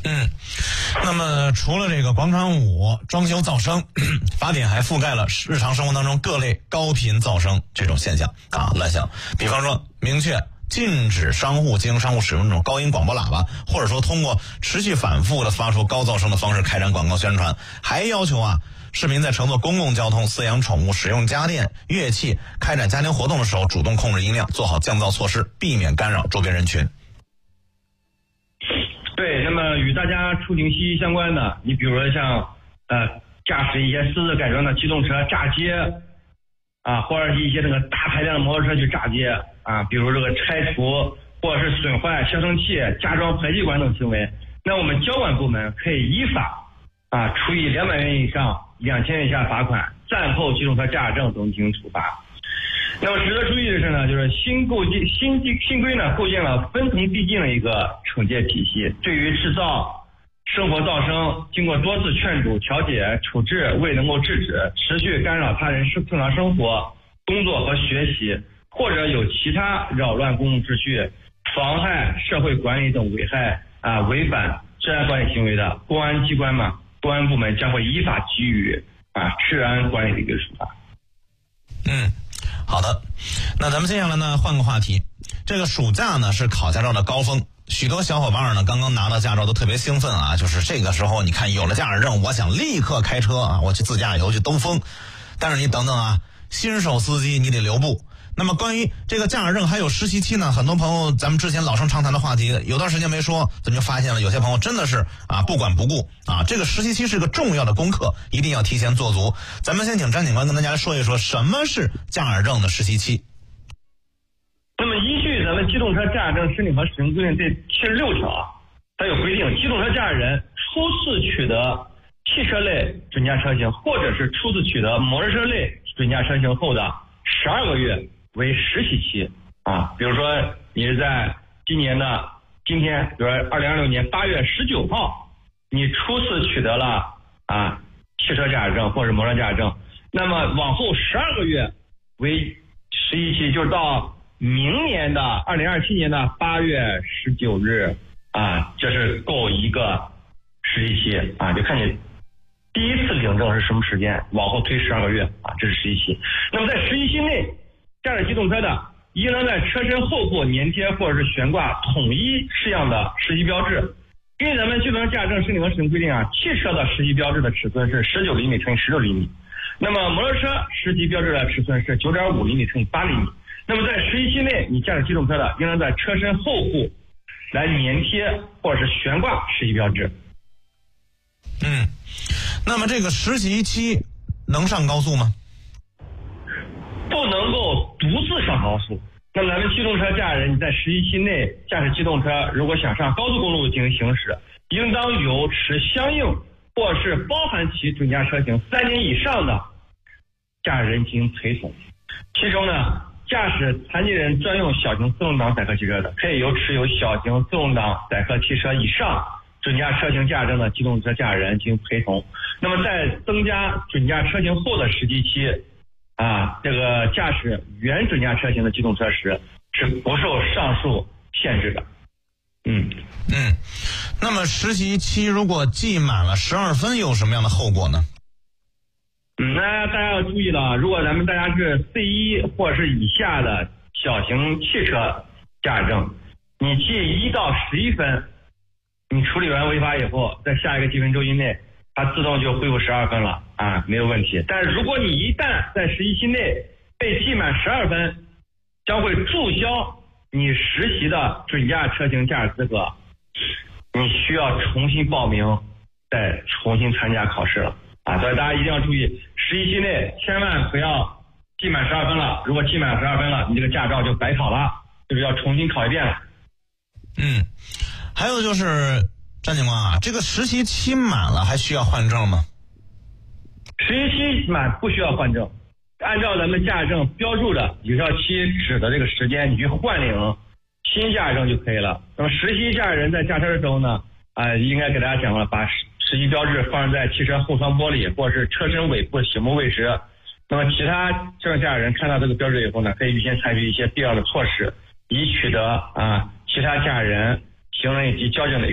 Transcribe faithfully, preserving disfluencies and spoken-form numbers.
嗯，那么除了这个广场舞、装修噪声，法典还覆盖了日常生活当中各类高频噪声这种现象啊乱象。比方说，明确禁止商户经营商户使用这种高音广播喇叭，或者说通过持续反复的发出高噪声的方式开展广告宣传。还要求啊，市民在乘坐公共交通、饲养宠物、使用家电、乐器、开展家庭活动的时候，主动控制音量，做好降噪措施，避免干扰周边人群。 对，那么与大家出行息息相关的，你比如说像呃驾驶一些私自改装的机动车炸街啊，或者是一些这个大排量的摩托车去炸街啊，比如这个拆除或者是损坏消声器、加装排气管等行为，那我们交管部门可以依法啊处以两百元以上两千元以下罚款、暂扣机动车驾驶证等进行处罚。那么值得注意的是呢，就是新构建新新规呢构建了分层递进的一个惩戒体系，对于制造生活噪声，经过多次劝阻、调解、处置未能够制止，持续干扰他人正常生活、工作和学习，或者有其他扰乱公共秩序、妨害社会管理等危害啊违反治安管理行为的，公安机关嘛，公安部门将会依法给予啊治安管理的一个处罚。 嗯。好的，那咱们接下来呢换个话题。这个暑假呢是考驾照的高峰，许多小伙伴呢刚刚拿到驾照都特别兴奋啊，就是这个时候你看有了驾驶证，我想立刻开车啊，我去自驾游去兜风。但是你等等啊，新手司机你得留步。那么关于这个驾驶证还有实习期呢，很多朋友咱们之前老生常谈的话题，有段时间没说，咱们就发现了有些朋友真的是啊不管不顾啊。这个实习期是个重要的功课，一定要提前做足。咱们先请张警官跟大家说一说什么是驾驶证的实习期。 那么依据咱们机动车驾驶证申请和使用规定第七十六条啊，它有规定，机动车驾驶人初次取得汽车类准驾车型或者是初次取得摩托车类准驾车型后的十二个月为实习期啊。比如说你是在今年的今天，比如说二零二六年八月十九号，你初次取得了啊汽车驾驶证或者摩托驾驶证，那么往后十二个月为实习期，就是到明年的二零二七年的八月十九日啊，这是够一个实习期啊，就看你第一次领证是什么时间，往后推十二个月啊，这是实习期。那么在实习期内，驾驶机动车的应当在车身后部粘贴或者是悬挂统一式样的实习标志。根据咱们机动车驾驶证申请和使用规定啊，汽车的实习标志的尺寸是十九厘米乘以十六厘米，那么摩托车实习标志的尺寸是九点五厘米乘以八厘米。那么在实习期内，你驾驶机动车的应当在车身后部来粘贴或者是悬挂实习标志。 嗯，那么这个实习期能上高速吗？ 不能够独自上高速。那么咱们机动车驾驶人，你在实习期内驾驶机动车，如果想上高速公路进行行驶，应当由持相应或是包含其准驾车型三年以上的驾驶人进行陪同。其中呢，驾驶残疾人专用小型自动挡载客汽车的，可以由持有小型自动挡载客汽车以上准驾车型驾驶证的机动车驾驶人进行陪同。那么在增加准驾车型后的实习期啊，这个驾驶原准驾车型的机动车时是不受上述限制的。嗯嗯，那么实习期如果记满了十二分有什么样的后果呢？ 嗯，那大家要注意了，如果咱们大家是 C 一 或者是以下的小型汽车驾驶证，你记一到十一分，你处理完违法以后，在下一个记分周期内，它自动就恢复十二分了啊，没有问题。但是如果你一旦在实习期内被记满十二分，将会注销你实习的准驾车型驾驶资格，你需要重新报名，再重新参加考试了啊！所以大家一定要注意，实习期内千万不要记满十二分了，如果记满十二分了，你这个驾照就白考了，就是要重新考一遍了。 嗯，还有就是张警官啊，这个实习期满了还需要换证吗？ 实习期满不需要换证，按照咱们驾驶证标注的有效期指的这个时间，你去换领新驾驶证就可以了。那么实习驾驶人在驾车的时候呢，啊、呃，应该给大家讲了，把实习标志放在汽车后窗玻璃或者是车身尾部醒目位置。那么其他车上驾驶人看到这个标志以后呢，可以预先采取一些必要的措施，以取得啊、呃、其他驾驶人、行人以及交警的